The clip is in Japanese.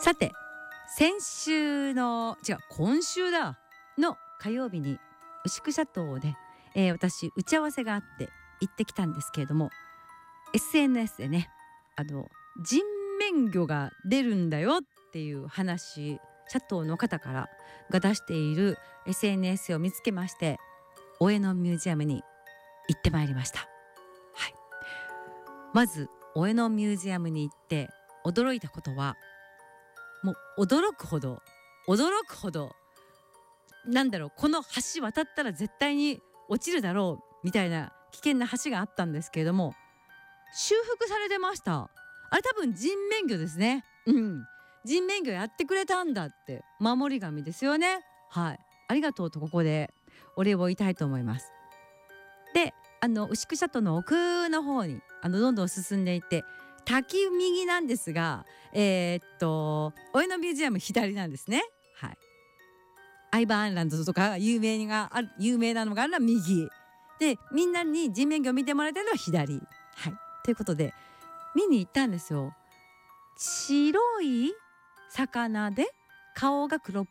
さて、今週だの火曜日に牛久シャトーで、私打ち合わせがあって行ってきたんですけれども、 SNS でね、人面魚が出るんだよっていう話、シャトーの方からが出している SNS を見つけまして、大江ノミュージアムに行ってまいりました。はい、まず大江ノミュージアムに行って驚いたことは、もう驚くほどなんだろう、この橋渡ったら絶対に落ちるだろうみたいな危険な橋があったんですけれども、修復されてました。あれ多分人面魚ですね。人面魚やってくれたんだって、守り神ですよね。はい、ありがとうとここでお礼を言いたいと思います。で、牛久シャトーの奥の方にどんどん進んでいって、滝右なんですが、大江ノミュージアム左なんですね。はい、アイバーアイランドとか有名なのがあるのは右で、みんなに人面魚を見てもらいたいのは左。はい、ということで見に行ったんですよ。白い魚で顔が黒っ